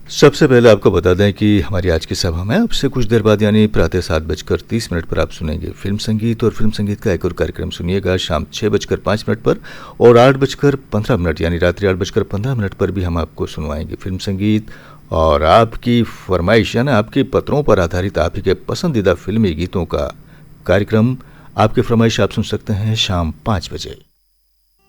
सबसे पहले आपको बता दें कि हमारी आज की सभा में अब से कुछ देर बाद यानी प्रातः 7:30 पर आप सुनेंगे फिल्म संगीत, और फिल्म संगीत का एक और कार्यक्रम सुनिएगा शाम 6:05 पर, और 8:15 यानी रात्रि 8:15 पर भी हम आपको सुनवाएंगे फिल्म संगीत। और आपकी फरमाइश यानी आपके पत्रों पर आधारित आप ही के पसंदीदा फिल्मी गीतों का कार्यक्रम, आपकी फरमाइश आप सुन सकते हैं शाम 5 बजे।